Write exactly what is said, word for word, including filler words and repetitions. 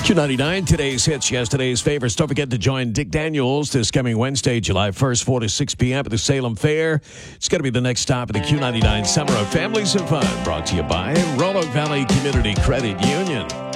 Q ninety-nine, today's hits, yesterday's favorites. Don't forget to join Dick Daniels this coming Wednesday, July first, four to six p.m. at the Salem Fair. It's going to be the next stop of the Q ninety-nine Summer of Families and Fun, brought to you by Roanoke Valley Community Credit Union.